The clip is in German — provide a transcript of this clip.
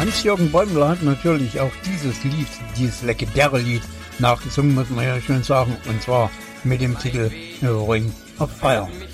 Hans-Jürgen Bäumler hat natürlich auch dieses legendäre Lied nachgesungen, muss man ja schön sagen, und zwar mit dem Titel Ring of Fire.